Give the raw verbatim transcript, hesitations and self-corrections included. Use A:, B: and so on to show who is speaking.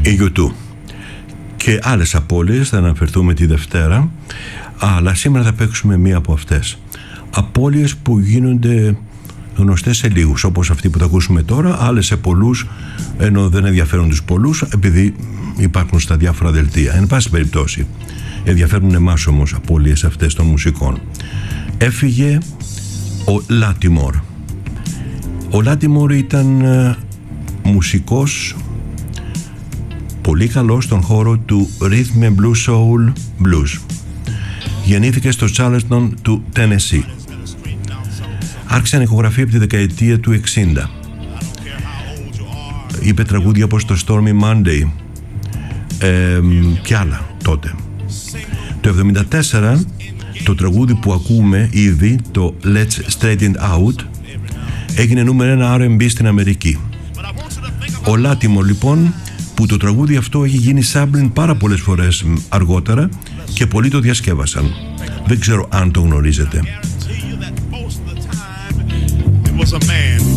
A: η γιου τού. Και άλλες απώλειες θα αναφερθούμε τη Δευτέρα, αλλά σήμερα θα παίξουμε μία από αυτές. Απώλειες που γίνονται γνωστές σε λίγους, όπως αυτή που θα ακούσουμε τώρα, άλλες σε πολλούς, ενώ δεν ενδιαφέρουν τους πολλούς επειδή υπάρχουν στα διάφορα δελτία. Εν πάση περιπτώσει, ενδιαφέρουν εμάς όμως απώλειες αυτές των μουσικών. Έφυγε ο Λάτιμορ. Ο Λάτιμορ ήταν ε, μουσικός πολύ καλός στον χώρο του Rhythm and Blues Soul Blues. Γεννήθηκε στο Charleston του Tennessee. Άρχισε να ηχογραφεί από τη δεκαετία του εξήντα. Είπε τραγούδια όπως το Stormy Monday ε, και άλλα τότε. Το εβδομήντα τέσσερα το τραγούδι που ακούμε ήδη, το Let's Straighten Out, έγινε νούμερο ένα αρ εν μπι στην Αμερική. Ο Λάτιμορ λοιπόν, που το τραγούδι αυτό έχει γίνει sampling πάρα πολλές φορές αργότερα και πολλοί το διασκεύασαν. Δεν ξέρω αν το γνωρίζετε.